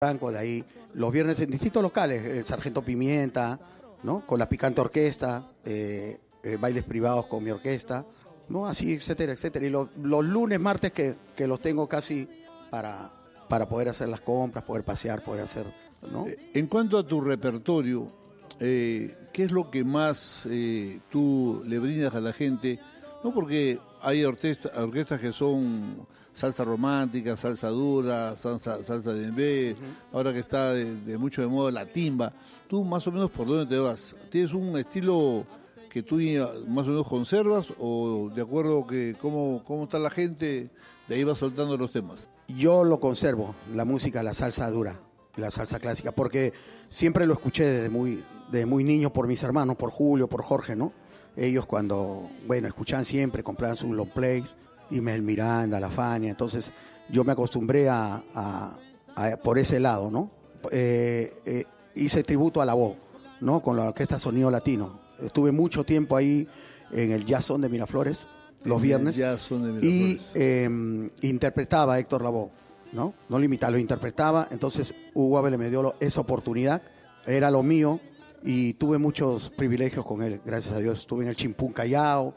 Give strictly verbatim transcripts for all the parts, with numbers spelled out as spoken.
Franco, de ahí los viernes en distintos locales, el Sargento Pimienta, ¿no? Con la Picante Orquesta, eh, eh, bailes privados con mi orquesta, ¿no? Así, etcétera, etcétera. Y lo, los lunes, martes que, que los tengo casi para, para poder hacer las compras, poder pasear, poder hacer, ¿no? En cuanto a tu repertorio, eh, ¿qué es lo que más eh, tú le brindas a la gente? No, porque hay orquestas, orquestas que son salsa romántica, salsa dura, salsa, salsa de dembé, uh-huh. Ahora que está de, de mucho de moda la timba. ¿Tú más o menos por dónde te vas? ¿Tienes un estilo que tú más o menos conservas o de acuerdo que cómo, cómo está la gente, de ahí vas soltando los temas? Yo lo conservo, la música, la salsa dura, la salsa clásica, porque siempre lo escuché desde muy, desde muy niño por mis hermanos, por Julio, por Jorge, ¿no? Ellos cuando, bueno, escuchaban siempre, compraban sus long plays, Ismael Miranda, La Fania, entonces yo me acostumbré a, a, a por ese lado, ¿no? Eh, eh, hice tributo a la voz, ¿no? Con la orquesta Sonido Latino. Estuve mucho tiempo ahí en el Jazz Son de Miraflores, los en viernes, Jazz Son de Miraflores. Y eh, interpretaba a Héctor Lavoe, ¿no? No lo imitaba, lo interpretaba, entonces Hugo Ávila me dio esa oportunidad, era lo mío, y tuve muchos privilegios con él, gracias a Dios. Estuve en el Chimpún Callao,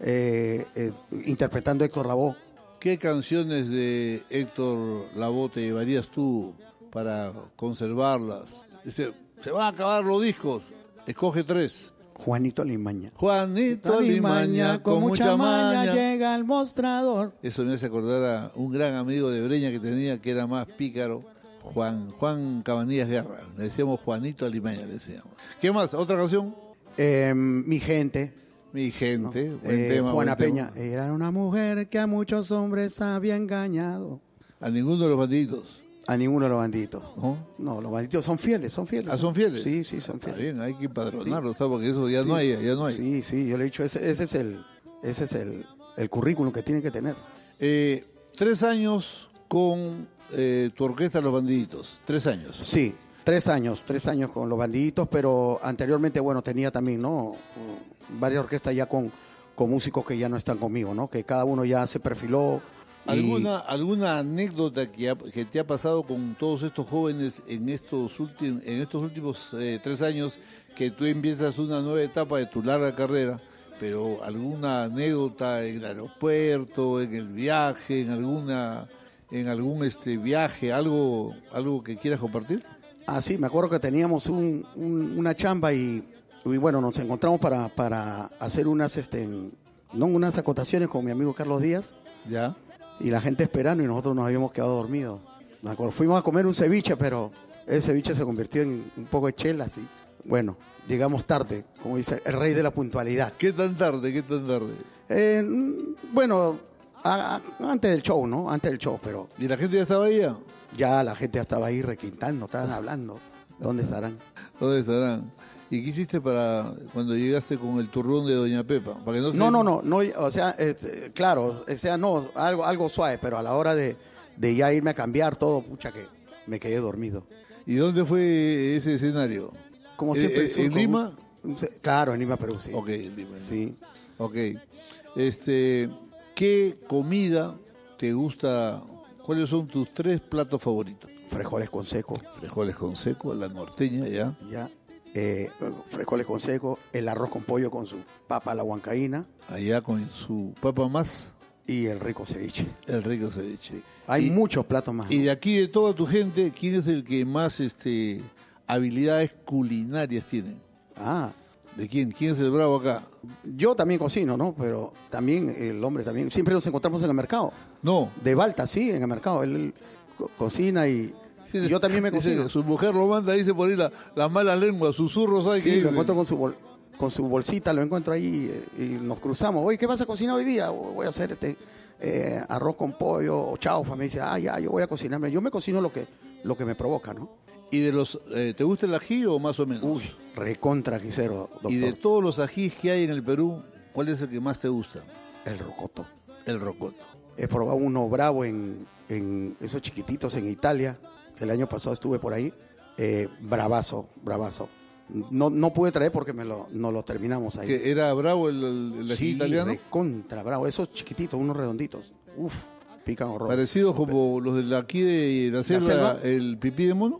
eh, eh, interpretando a Héctor Lavoe. ¿Qué canciones de Héctor Lavoe te llevarías tú para conservarlas? Dice, se van a acabar los discos, escoge tres. Juanito Limaña. Juanito Limaña, con, con mucha maña, maña, llega al mostrador. Eso me hace acordar a un gran amigo de Breña que tenía, que era más pícaro, Juan Juan Cabanillas Guerra. Le decíamos Juanito Limaña, le decíamos. ¿Qué más? ¿Otra canción? Eh, mi gente. Mi gente, ¿no? buen eh, tema. Juana buen Peña. tema. Era una mujer que a muchos hombres había engañado. A ninguno de los bandidos. A ninguno de los bandidos. ¿No? No, los bandidos son fieles, son fieles. ¿Ah, son fieles? Sí, sí, son fieles. Está bien, hay que empadronarlos, sí. ¿Sabes? Porque eso ya sí. no hay, ya no hay. Sí, sí, yo le he dicho, ese, ese es el, ese es el, el currículum que tiene que tener. Eh, tres años con eh, tu orquesta Los Bandiditos, tres años. Sí, tres años, tres años con Los Bandiditos, pero anteriormente, bueno, tenía también, ¿no? Varias orquestas ya con, con músicos que ya no están conmigo, ¿no? Que cada uno ya se perfiló. ¿Alguna, ¿Alguna anécdota que, ha, que te ha pasado con todos estos jóvenes en estos, últimos en estos últimos eh, tres años, que tú empiezas una nueva etapa de tu larga carrera, pero alguna anécdota en el aeropuerto, en el viaje, en alguna en algún este viaje, algo algo que quieras compartir? Ah, sí, me acuerdo que teníamos un, un, una chamba y, y bueno, nos encontramos para, para hacer unas este no unas acotaciones con mi amigo Carlos Díaz. Ya. Y la gente esperando y nosotros nos habíamos quedado dormidos. Me acuerdo, fuimos a comer un ceviche, pero ese ceviche se convirtió en un poco de chela, así. Bueno, llegamos tarde, como dice, el rey de la puntualidad. ¿Qué tan tarde? ¿Qué tan tarde? Eh, bueno, a, a, antes del show, ¿no? Antes del show, pero... ¿Y la gente ya estaba ahí ya? Ya la gente ya estaba ahí requintando, estaban hablando. ¿Dónde estarán? ¿Dónde estarán? ¿Y qué hiciste para cuando llegaste con el turrón de Doña Pepa? ¿Para que no, se... no, no, no, no, o sea, este, claro, o sea, no, algo, algo suave, pero a la hora de, de ya irme a cambiar todo, pucha, que me quedé dormido. ¿Y dónde fue ese escenario? Como siempre. ¿En, en Lima? Un, un, claro, en Lima, Perú, sí. Ok, en Lima. Sí. Ok. Este, ¿qué comida te gusta? ¿Cuáles son tus tres platos favoritos? Frijoles con seco. Frijoles con seco, la norteña, ya. Ya. Eh, frijoles con seco, el arroz con pollo con su papa a la huancaína. Allá con su papa más. Y el rico ceviche. El rico ceviche. Sí. Hay y, muchos platos más. Y de aquí, de toda tu gente, ¿quién es el que más este habilidades culinarias tiene? Ah. ¿De quién? ¿Quién es el bravo acá? Yo también cocino, ¿no? Pero también el hombre también. Siempre nos encontramos en el mercado. No. De Balta, sí, en el mercado. Él, él co- cocina y... Y yo también me cocino. Su mujer lo manda, dice por ahí la, la mala lengua, susurros. ¿Sabes sí, qué lo dice? encuentro con su, bol, con su bolsita, lo encuentro ahí y, y nos cruzamos. Oye, ¿qué vas a cocinar hoy día? Voy a hacer este eh, arroz con pollo o chaufa. Me dice, ah, ya, yo voy a cocinarme. Yo me cocino lo que, lo que me provoca, ¿no? ¿Y de los, eh, te gusta el ají o más o menos? Uy, recontra ajicero, doctor. Y de todos los ajís que hay en el Perú, ¿cuál es el que más te gusta? El rocoto. El rocoto. He probado uno bravo en, en esos chiquititos en Italia. El año pasado estuve por ahí, eh, bravazo, bravazo. No, no pude traer porque me lo, no lo terminamos ahí. ¿Que era bravo el, el, el ají sí, italiano? contra bravo, esos chiquititos, unos redonditos. Uf, pican horror. Parecidos como los de la- aquí de la selva, selva? el pipí de mono.